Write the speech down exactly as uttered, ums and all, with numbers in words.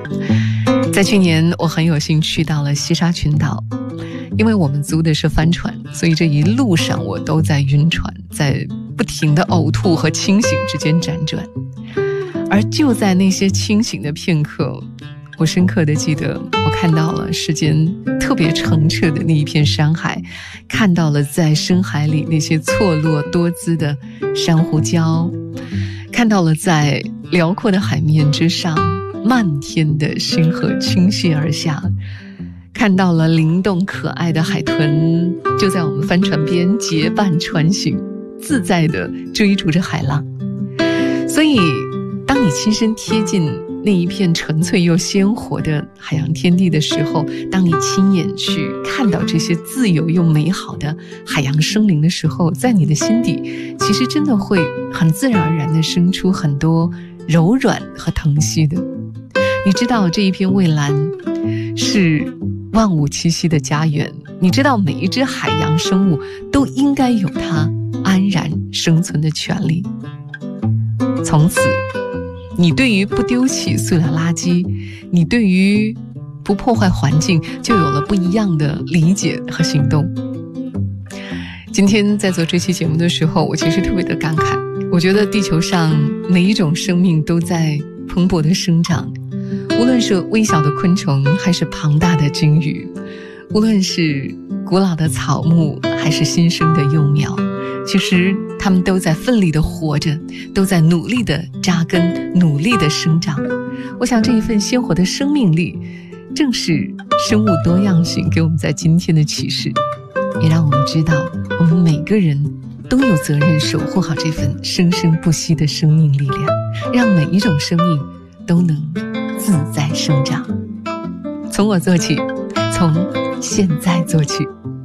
在去年我很有幸去到了西沙群岛，因为我们租的是帆船，所以这一路上我都在晕船，在不停的呕吐和清醒之间辗转。而就在那些清醒的片刻，我深刻地记得我看到了世间特别澄澈的那一片山海，看到了在深海里那些错落多姿的珊瑚礁，看到了在辽阔的海面之上漫天的星河倾泻而下，看到了灵动可爱的海豚就在我们帆船边结伴穿行，自在地追逐着海浪。所以当你亲身贴近那一片纯粹又鲜活的海洋天地的时候，当你亲眼去看到这些自由又美好的海洋生灵的时候，在你的心底其实真的会很自然而然地生出很多柔软和疼惜的。你知道这一片蔚蓝是万物栖息的家园，你知道每一只海洋生物都应该有它安然生存的权利。从此你对于不丢弃塑料垃圾，你对于不破坏环境就有了不一样的理解和行动。今天在做这期节目的时候，我其实特别的感慨，我觉得地球上每一种生命都在蓬勃的生长，无论是微小的昆虫还是庞大的鲸鱼，无论是古老的草木还是新生的幼苗，其实他们都在奋力地活着，都在努力地扎根，努力地生长。我想这一份鲜活的生命力正是生物多样性给我们在今天的启示，也让我们知道我们每个人都有责任守护好这份生生不息的生命力量，让每一种生命都能自在生长。从我做起，从现在做起。